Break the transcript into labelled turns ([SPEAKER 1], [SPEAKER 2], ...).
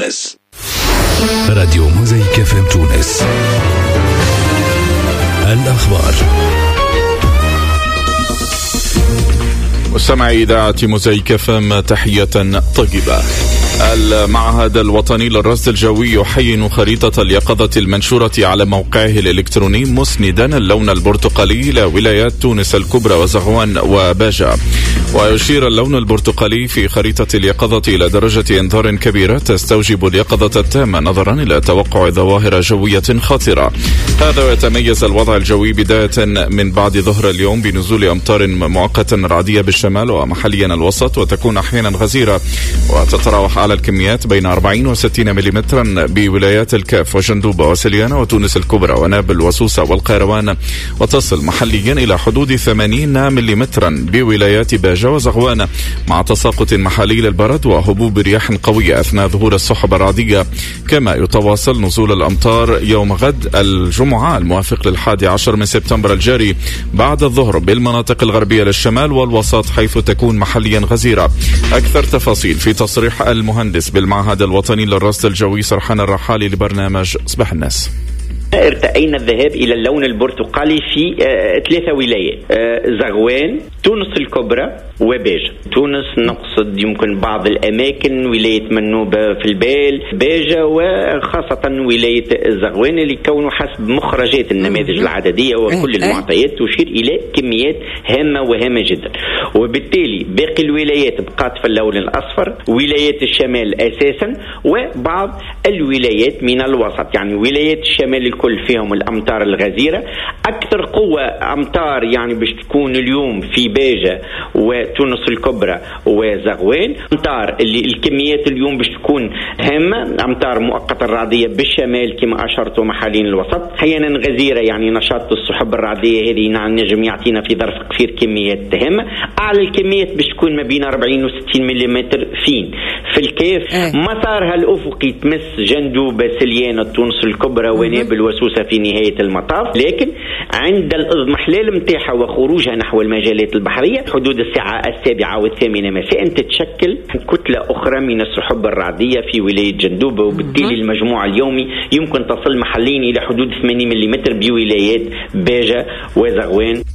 [SPEAKER 1] تونس. راديو موزايك اف ام تونس. الأخبار. مستمعي إذاعة موزايك اف ام، تحية طيبة. المعهد الوطني للرصد الجوي يحين خريطة اليقظة المنشورة على موقعه الإلكتروني مسندا اللون البرتقالي إلى ولايات تونس الكبرى وزغوان وباجة. ويشير اللون البرتقالي في خريطة اليقظة إلى درجة إنذار كبيرة تستوجب اليقظة التامة نظرا إلى توقع ظواهر جوية خطرة. هذا يتميز الوضع الجوي بداية من بعد ظهر اليوم بنزول أمطار مؤقتة رعدية بالشمال ومحليا الوسط، وتكون أحيانا غزيرة وتتراوح على الكميات بين 40 و60 ملم بولايات الكاف وجندوبة وسليانة وتونس الكبرى ونابل وسوسة والقيروان، وتصل محليا إلى حدود 80 ملم بولايات باجة وزغوان، مع تساقط محلي للبرد وهبوب رياح قوية أثناء ظهور السحب الرعدية. كما يتواصل نزول الأمطار يوم غد الجمعة الموافق ل11 من سبتمبر الجاري بعد الظهر بالمناطق الغربية للشمال والوسط، حيث تكون محليا غزيرة. أكثر تفاصيل في تصريح المهندس بالمعهد الوطني للرصد الجوي سرحان الرحالي لبرنامج صباح الناس.
[SPEAKER 2] ارتأينا الذهاب إلى اللون البرتقالي في 3 ولايات: زغوان، تونس الكبرى، وباجة. تونس نقصد يمكن بعض الأماكن، ولاية منوبة في البال، باجة، وخاصة ولاية زغوان اللي كونوا حسب مخرجات النماذج العددية وكل المعطيات تشير إلى كميات هامة وهامة جدا. وبالتالي باقي الولايات بقات في اللون الأصفر، ولايات الشمال أساسا، وبعض الولايات من الوسط. يعني ولايات الشمال الكل فيهم الأمطار الغزيرة. أكثر قوة أمطار يعني باش تكون اليوم في باجة وتونس الكبرى وزغوان. أمطار اللي الكميات اليوم باش تكون هامة، أمطار مؤقتة رعدية بالشمال كما أشرت ومحالين الوسط، أحيانا غزيرة. يعني نشاط السحب الرعدية هذه نجم يعطينا في ظرف قصير كميات هامة. أعلى الكميات باش تكون ما بين 40 و60 ملم فين في الكيف. مسارها الأفقي تمس جندوبة سليانة تونس الكبرى ونابل وسوسة في نهاية المطاف، لكن عند الإضمحلال متاحة وخروجها نحو المجالات البحرية حدود الساعة 7 و8 مساء تتشكل كتلة أخرى من السحب الرعدية في ولاية جندوبة، وبالتالي المجموع اليومي يمكن تصل محليا إلى حدود 80 ملم بولايات باجة وزغوان.